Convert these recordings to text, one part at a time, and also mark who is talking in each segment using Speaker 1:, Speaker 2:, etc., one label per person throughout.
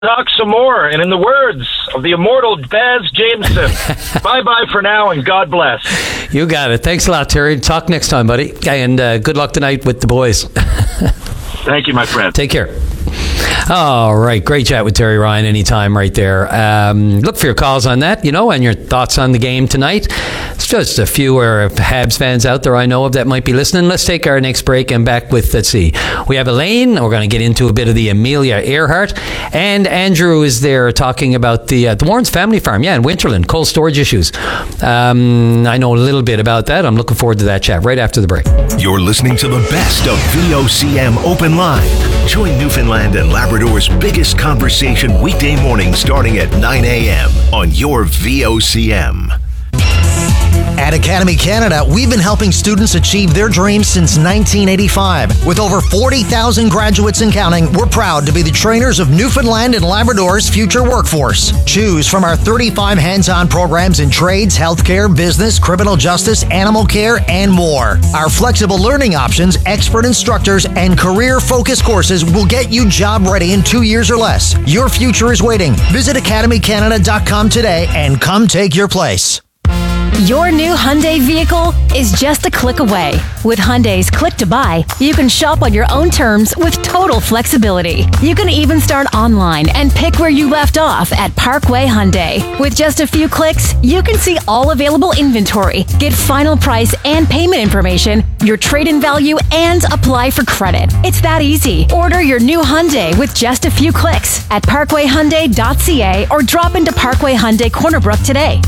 Speaker 1: talk some more. And in the words of the immortal Baz Jameson, bye-bye for now and God bless.
Speaker 2: You got it. Thanks a lot, Terry. Talk next time, buddy. And good luck tonight with the boys.
Speaker 1: Thank you, my friend.
Speaker 2: Take care. All right. Great chat with Terry Ryan anytime right there. Look for your calls on that, and your thoughts on the game tonight. It's just a few Habs fans out there I know of that might be listening. Let's take our next break and back with, let's see. We have Elaine. We're going to get into a bit of the Amelia Earhart. And Andrew is there talking about the Warren's family farm. Yeah, in Winterland, cold storage issues. I know a little bit about that. I'm looking forward to that chat right after the break.
Speaker 3: You're listening to the best of VOCM Open Line. Join Newfoundland and Labrador's biggest conversation weekday morning starting at 9 a.m. on your VOCM.
Speaker 4: At Academy Canada, we've been helping students achieve their dreams since 1985. With over 40,000 graduates and counting, we're proud to be the trainers of Newfoundland and Labrador's future workforce. Choose from our 35 hands-on programs in trades, healthcare, business, criminal justice, animal care, and more. Our flexible learning options, expert instructors, and career-focused courses will get you job ready in 2 years or less. Your future is waiting. Visit academycanada.com today and come take your place.
Speaker 5: Your new Hyundai vehicle is just a click away. With Hyundai's Click to Buy, you can shop on your own terms with total flexibility. You can even start online and pick where you left off at Parkway Hyundai. With just a few clicks, you can see all available inventory, get final price and payment information, your trade-in value, and apply for credit. It's that easy. Order your new Hyundai with just a few clicks at parkwayhyundai.ca or drop into Parkway Hyundai Corner Brook today.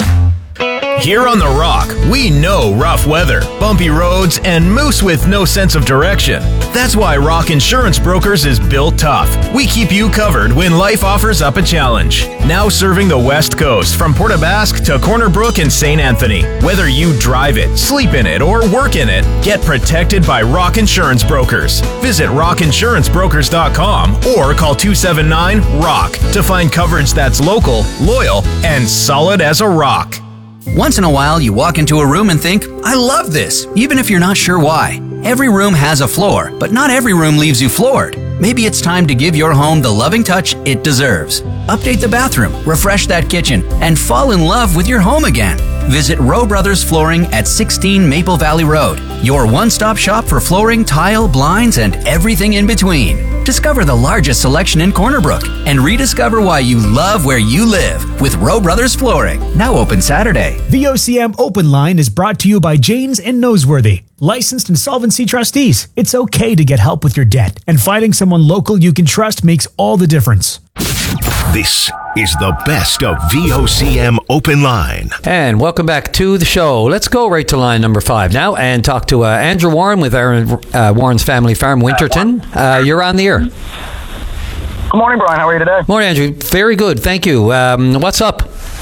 Speaker 6: Here on The Rock, we know rough weather, bumpy roads, and moose with no sense of direction. That's why Rock Insurance Brokers is built tough. We keep you covered when life offers up a challenge. Now serving the West Coast from Port aux Basques to Corner Brook and St. Anthony. Whether you drive it, sleep in it, or work in it, get protected by Rock Insurance Brokers. Visit rockinsurancebrokers.com or call 279-ROCK to find coverage that's local, loyal, and solid as a rock.
Speaker 7: Once in a while, you walk into a room and think, I love this, even if you're not sure why. Every room has a floor, but not every room leaves you floored. Maybe it's time to give your home the loving touch it deserves. Update the bathroom, refresh that kitchen, and fall in love with your home again. Visit Rowe Brothers Flooring at 16 Maple Valley Road, your one-stop shop for flooring, tile, blinds, and everything in between. Discover the largest selection in Corner Brook and rediscover why you love where you live with Rowe Brothers Flooring. Now open Saturday.
Speaker 8: VOCM Open Line is brought to you by Janes and Noseworthy, licensed insolvency trustees. It's okay to get help with your debt, and finding someone local you can trust makes all the difference.
Speaker 3: This is the best of VOCM Open Line.
Speaker 2: And welcome back to the show. Let's go right to line number 5 now and talk to Andrew Warren with Warren's Family Farm, Winterton. You're on the air.
Speaker 9: Good morning, Brian. How are you today?
Speaker 2: Morning, Andrew. Very good. Thank you. What's up?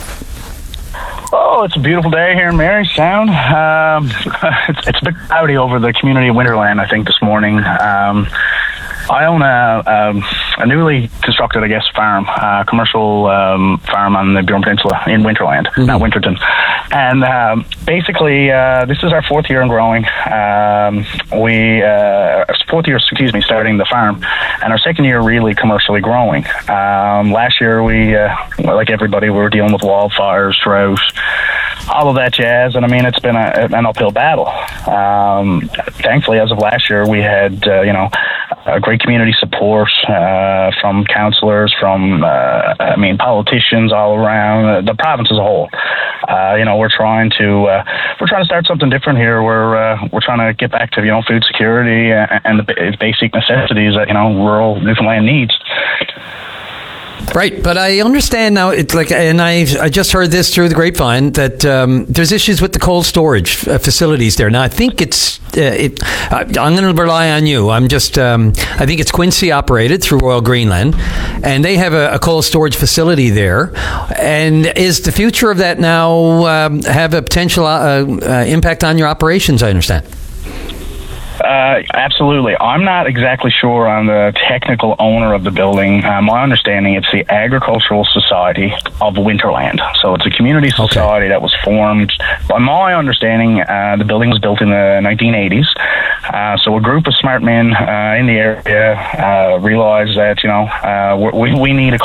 Speaker 9: Oh, it's a beautiful day here in Mary Sound. It's a bit cloudy over the community of Winterland, I think, this morning. I own a newly constructed, farm, commercial farm on the Burin Peninsula in Winterland, not Winterton. And basically, this is our fourth year in growing. Fourth year, starting the farm, and our second year really commercially growing. Last year, we, like everybody, we were dealing with wildfires, drought, all of that jazz, and it's been an uphill battle. Thankfully, as of last year, we had, a great community support from councillors, from politicians all around the province as a whole. We're trying to start something different here. We're trying to get back to food security and the basic necessities that rural Newfoundland needs.
Speaker 2: Right, but I understand now. It's and I just heard this through the grapevine that there's issues with the cold storage facilities there. Now I think I'm going to rely on you. I think it's Quincy operated through Royal Greenland, and they have a cold storage facility there. And is the future of that now have a potential impact on your operations? I understand.
Speaker 9: Absolutely. I'm not exactly sure on the technical owner of the building. My understanding, it's the Agricultural Society of Winterland. So it's a community society that was formed. By my understanding, the building was built in the 1980s. So a group of smart men in the area realized that, we need a